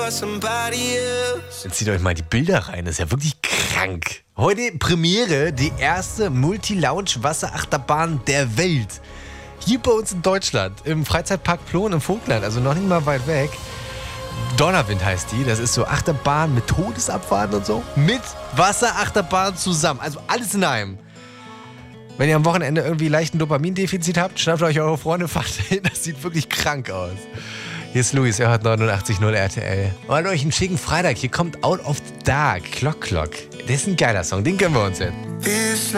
Jetzt zieht euch mal die Bilder rein, das ist ja wirklich krank. Heute Premiere, die erste Multi-Lounge-Wasserachterbahn der Welt. Hier bei uns in Deutschland, im Freizeitpark Plon im Vogtland, also noch nicht mal weit weg. Donnerwind heißt die, das ist so Achterbahn mit Todesabfahrten und so. Mit Wasserachterbahn zusammen, also alles in einem. Wenn ihr am Wochenende irgendwie leicht ein Dopamindefizit habt, schnappt euch eure Freunde, fahrt hin, das sieht wirklich krank aus. Hier ist Luis, er hört 89.0 RTL. Und euch einen schicken Freitag, hier kommt Out of the Dark, Clock Clock. Das ist ein geiler Song, den gönnen wir uns jetzt.